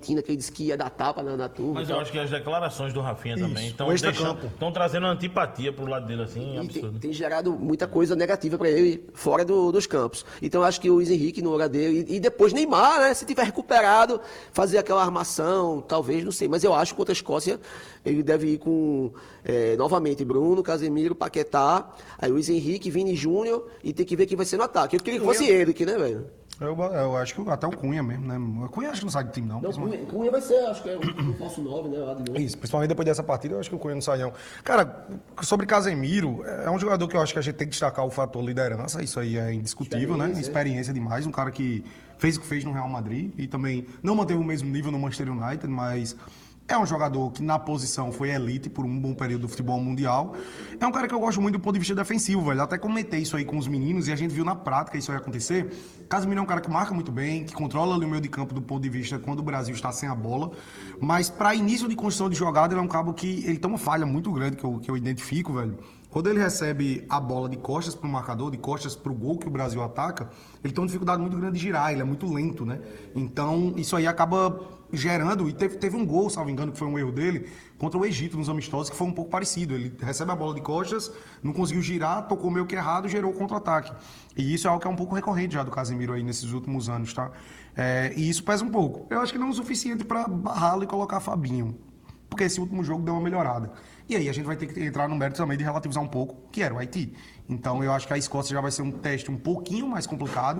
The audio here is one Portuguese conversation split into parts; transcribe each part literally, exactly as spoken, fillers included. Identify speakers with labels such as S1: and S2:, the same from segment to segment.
S1: Argentina, que ele disse que ia dar tapa na, na turma.
S2: Mas eu acho que as declarações do Rafinha
S3: Isso,
S2: também
S3: o
S2: estão
S3: extra-campo.
S2: trazendo antipatia pro lado dele, assim,
S1: E tem,
S2: absurdo.
S1: tem gerado muita coisa negativa para ele fora do- dos campos. Então eu acho que o Luiz Henrique no lugar dele, e, e depois Neymar, né? Se tiver recuperado, fazer aquela armação, talvez, não sei. Mas eu acho que contra a Escócia ele deve ir com é, novamente Bruno, Casemiro, Paquetá, aí Luiz Henrique, Vini Júnior, e tem que ver quem vai ser no ataque. Eu queria que fosse ele, que, né, velho?
S3: Eu, eu acho que até o Cunha mesmo, né? O Cunha acho que não sai do time, não.
S1: Não, Cunha, Cunha vai ser, acho que é o, o falso nove, né? Lá de novo.
S3: Isso, principalmente depois dessa partida, eu acho que o Cunha não sai, não. Cara, sobre Casemiro, é um jogador que eu acho que a gente tem que destacar o fator liderança, isso aí é indiscutível, né?
S1: Experiência,
S3: Experiência demais, um cara que fez o que fez no Real Madrid e também não manteve o mesmo nível no Manchester United, mas é um jogador que na posição foi elite por um bom período do futebol mundial. É um cara que eu gosto muito do ponto de vista defensivo, velho. Até comentei isso aí com os meninos e a gente viu na prática isso aí acontecer. Casemiro é um cara que marca muito bem, que controla ali o meio de campo do ponto de vista quando o Brasil está sem a bola. Mas para início de construção de jogada, ele é um cabo que ele tem uma falha muito grande que eu, que eu identifico, velho. Quando ele recebe a bola de costas para o marcador, de costas para o gol que o Brasil ataca, ele tem uma dificuldade muito grande de girar, ele é muito lento, né? Então, isso aí acaba gerando, e teve, teve um gol, salvo engano, que foi um erro dele, contra o Egito nos amistosos, que foi um pouco parecido. Ele recebe a bola de costas, não conseguiu girar, tocou meio que errado, gerou o contra-ataque. E isso é algo que é um pouco recorrente já do Casemiro aí nesses últimos anos, tá? É, e isso pesa um pouco. Eu acho que não é o suficiente para barrá-lo e colocar Fabinho, porque esse último jogo deu uma melhorada. E aí a gente vai ter que entrar no mérito também de relativizar um pouco, que era o Haiti. Então eu acho que a Escócia já vai ser um teste um pouquinho mais complicado.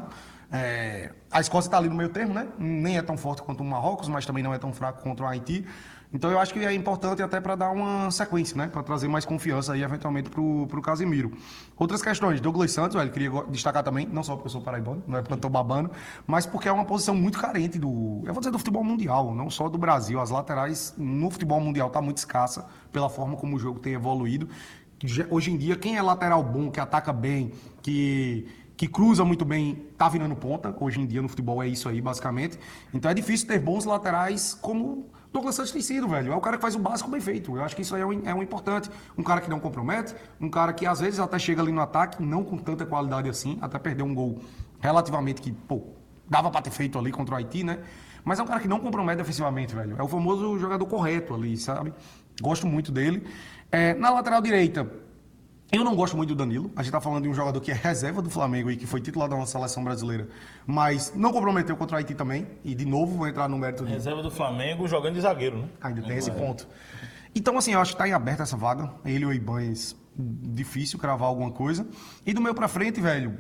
S3: É, a Escócia está ali no meio termo, né? Nem é tão forte quanto o Marrocos, mas também não é tão fraco contra o Haiti. Então eu acho que é importante até para dar uma sequência, né? Para trazer mais confiança aí, eventualmente, pro, pro Casemiro. Outras questões, Douglas Santos, velho, queria destacar também, não só porque eu sou paraibano, não é porque eu tô babando, mas porque é uma posição muito carente do, eu vou dizer, do futebol mundial, não só do Brasil. As laterais no futebol mundial tá muito escassa pela forma como o jogo tem evoluído. Hoje em dia, quem é lateral bom, que ataca bem, que que cruza muito bem, tá virando ponta. Hoje em dia no futebol é isso aí, basicamente. Então é difícil ter bons laterais como Douglas Santos tem sido, velho. É o cara que faz o básico bem feito. Eu acho que isso aí é um, é um importante. Um cara que não compromete, um cara que às vezes até chega ali no ataque, não com tanta qualidade assim, até perder um gol relativamente que, pô, dava pra ter feito ali contra o Haiti, né? Mas é um cara que não compromete defensivamente, velho. É o famoso jogador correto ali, sabe? Gosto muito dele. É, na lateral direita, eu não gosto muito do Danilo. A gente tá falando de um jogador que é reserva do Flamengo e que foi titular da nossa seleção brasileira, mas não comprometeu contra o Haiti também. E de novo vou entrar no mérito de...
S2: Reserva do Flamengo jogando de zagueiro, né?
S3: Ainda tem esse ponto. Então, assim, eu acho que tá em aberto essa vaga. Ele e o Ibanez, difícil cravar alguma coisa. E do meio pra frente, velho,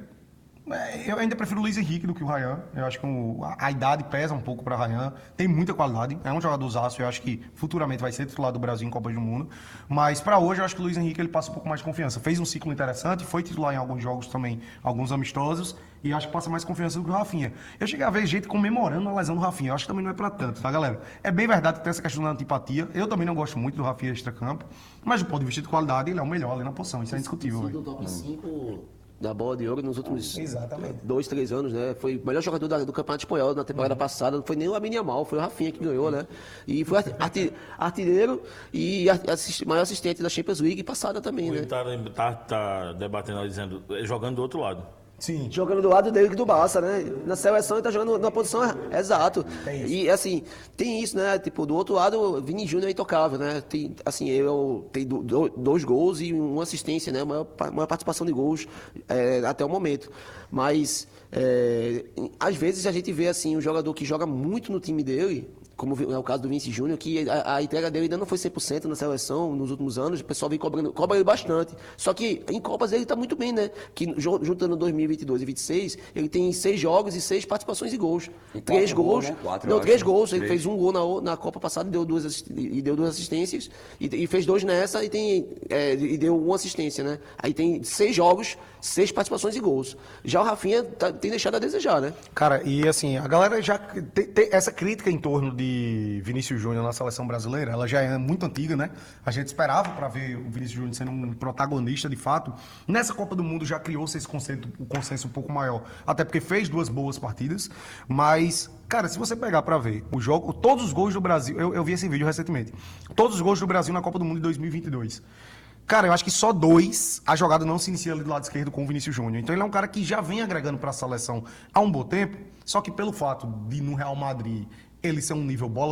S3: eu ainda prefiro o Luiz Henrique do que o Ryan. Eu acho que o, a, a idade pesa um pouco para Ryan. Tem muita qualidade. É um jogador zaço. Eu acho que futuramente vai ser titular do Brasil em Copa do Mundo. Mas para hoje, eu acho que o Luiz Henrique ele passa um pouco mais de confiança. Fez um ciclo interessante, foi titular em alguns jogos também, alguns amistosos. E acho que passa mais confiança do que o Rafinha. Eu cheguei a ver gente comemorando a lesão do Rafinha. Eu acho que também não é para tanto, tá, galera? É bem verdade que tem essa questão da antipatia. Eu também não gosto muito do Rafinha extra-campo. Mas do ponto de vista de qualidade, ele é o melhor ali na posição. Isso é indiscutível,
S1: Do
S3: velho.
S1: top cinco da bola de ouro nos últimos
S3: Exatamente.
S1: dois, três anos, né? Foi o melhor jogador da- do Campeonato Espanhol na temporada passada. Não foi nem o Lamine Yamal, foi o Rafinha que ganhou, né? E foi arti- arti- artilheiro e ar- assist- maior assistente da Champions League passada também,
S2: Ele
S1: né?
S2: tá, tá, tá debatendo, lá, dizendo, jogando do outro lado.
S3: Sim.
S1: Jogando do lado dele que do Barça, né? Na seleção ele tá jogando na posição exato. E assim, tem isso, né? Tipo, do outro lado, o Vini Júnior é intocável, né? Tem, assim, eu tem do- do- dois gols e uma assistência, né? Maior, pa- maior participação de gols é, até o momento. Mas é, às vezes a gente vê assim, um jogador que joga muito no time dele, como é o caso do Vinícius Júnior, que a, a entrega dele ainda não foi cem por cento na seleção nos últimos anos, o pessoal vem cobrando, cobra ele bastante. Só que em Copas ele tá muito bem, né? Que ju- juntando dois mil e vinte e dois e vinte e seis, ele tem seis jogos e seis participações e gols.
S4: E
S1: Três
S4: quatro
S1: gols.
S4: gols, né? Quatro, eu
S1: não, três
S4: acho.
S1: gols. Ele
S4: Três.
S1: fez um gol na, o- na Copa passada e deu duas, assisti- e deu duas assistências. E, e fez dois nessa e, tem, é, e deu uma assistência, né? Aí tem seis jogos, seis participações e gols. Já o Rafinha tá- tem deixado a desejar, né?
S3: Cara, e assim, a galera já tem, tem essa crítica em torno de Vinícius Júnior na seleção brasileira, ela já é muito antiga, né? A gente esperava para ver o Vinícius Júnior sendo um protagonista de fato. Nessa Copa do Mundo já criou-se esse conceito, o consenso um pouco maior, até porque fez duas boas partidas, mas cara, se você pegar para ver o jogo, todos os gols do Brasil, eu, eu vi esse vídeo recentemente. Todos os gols do Brasil na Copa do Mundo de dois mil e vinte e dois. Cara, eu acho que só dois a jogada não se inicia ali do lado esquerdo com o Vinícius Júnior. Então ele é um cara que já vem agregando para a seleção há um bom tempo, só que pelo fato de no Real Madrid ele ser um nível bola